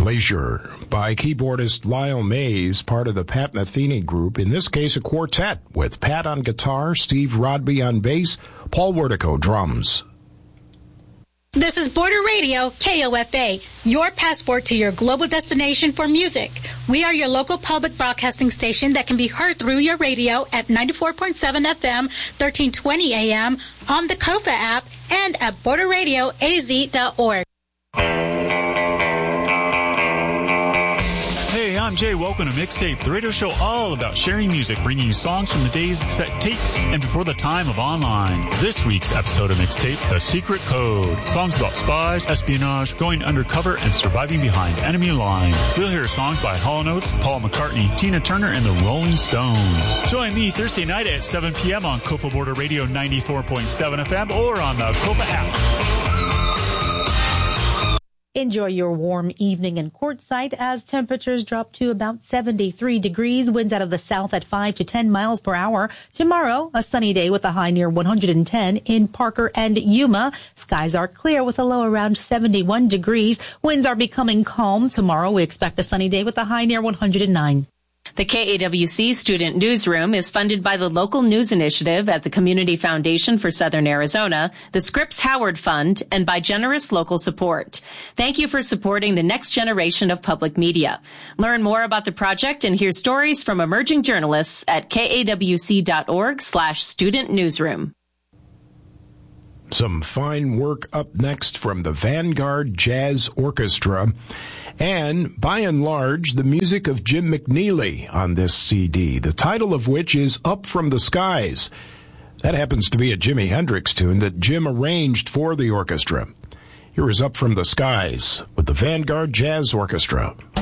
Glacier by keyboardist Lyle Mays, part of the Pat Metheny group, in this case a quartet with Pat on guitar, Steve Rodby on bass, Paul Wertico drums. This is Border Radio, KOFA, your passport to your global destination for music. We are your local public broadcasting station that can be heard through your radio at 94.7 FM, 1320 AM, on the KOFA app, and at borderradioaz.org. Hey, I'm Jay. Welcome to Mixtape, the radio show all about sharing music, bringing you songs from the days of cassette tapes and before the time of online. This week's episode of Mixtape, The Secret Code. Songs about spies, espionage, going undercover, and surviving behind enemy lines. We'll hear songs by Hall & Oates, Paul McCartney, Tina Turner, and the Rolling Stones. Join me Thursday night at 7 p.m. on KOFA Border Radio 94.7 FM or on the KOFA app. Enjoy your warm evening in Quartzsite as temperatures drop to about 73 degrees. Winds out of the south at 5 to 10 miles per hour. Tomorrow, a sunny day with a high near 110 in Parker and Yuma. Skies are clear with a low around 71 degrees. Winds are becoming calm. Tomorrow, we expect a sunny day with a high near 109. The KAWC Student Newsroom is funded by the Local News Initiative at the Community Foundation for Southern Arizona, the Scripps Howard Fund, and by generous local support. Thank you for supporting the next generation of public media. Learn more about the project and hear stories from emerging journalists at kawc.org/student newsroom. Some fine work up next from the Vanguard Jazz Orchestra. And, by and large, the music of Jim McNeely on this CD, the title of which is Up From the Skies. That happens to be a Jimi Hendrix tune that Jim arranged for the orchestra. Here is Up From the Skies with the Vanguard Jazz Orchestra.